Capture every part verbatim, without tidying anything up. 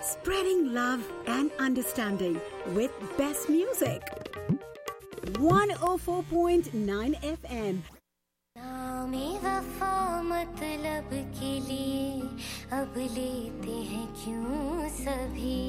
spreading love and understanding with best music. one oh four point nine F M. नामे वफा मतलब के लिए अब लेते हैं क्यों सभी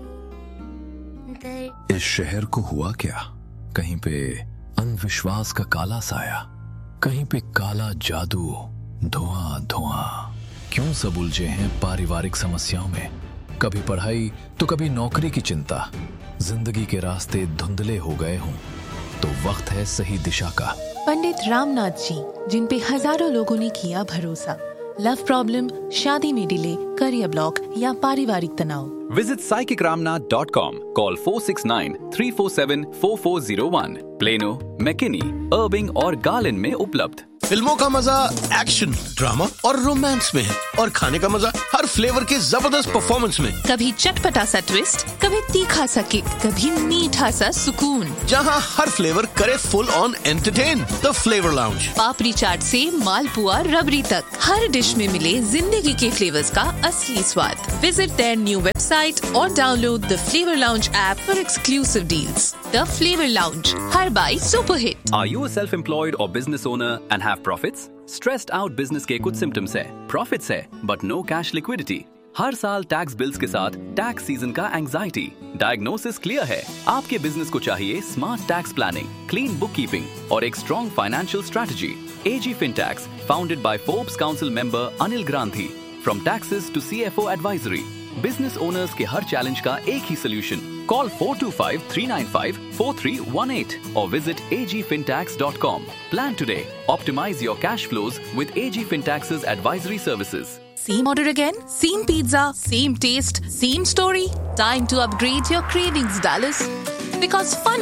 दर... इस शहर को हुआ क्या? कहीं पे अंधविश्वास का काला साया, कहीं पे काला जादू, धुआं धुआं। क्यों सब उलझे हैं पारिवारिक समस्याओं में? कभी पढ़ाई तो कभी नौकरी की चिंता। जिंदगी के रास्ते धुंधले हो गए हों तो वक्त है सही दिशा का। पंडित रामनाथ जी, जिन पे हजारों लोगों ने किया भरोसा। लव प्रॉब्लम, शादी में डिले, करियर ब्लॉक या पारिवारिक तनाव। Visit psychic ramnath dot com. Call four six nine three four seven four four zero one. Plano, McKinney, Irving और Garland में उपलब्ध। फिल्मों का मजा एक्शन, ड्रामा और रोमांस में है और खाने का मजा हर फ्लेवर के जबरदस्त परफॉर्मेंस में। कभी चटपटा सा ट्विस्ट, कभी तीखा सा किक, कभी मीठा सा सुकून। जहां हर फ्लेवर करे full on entertain. The flavour lounge. पापड़ी चाट से मालपुआ रबड़ी तक, हर डिश में मिले जिंदगी के फ्लेवर्स का असली स्वाद। विजिट देयर न्यू वेबसाइट और download the flavour lounge app for exclusive deals. The flavour lounge, her by super hit. Are you a self-employed or business owner and have profits? Stressed out business के कुछ symptoms है, profits है, but no cash liquidity. हर साल tax bills के साथ tax season का anxiety. Diagnosis clear है, आपके बिजनेस को चाहिए smart tax planning, clean book keeping और एक strong financial strategy. A G FinTax, founded by Forbes Council member Anil Grandhi. From taxes to C F O advisory, business owners के हर challenge का एक ही solution. Call four two five three nine five four three one eight or visit a g fintax dot com. Plan today. Optimize your cash flows with A G FinTax's advisory services. Same order again? Same pizza? Same taste? Same story? Time to upgrade your cravings, Dallas. Because fun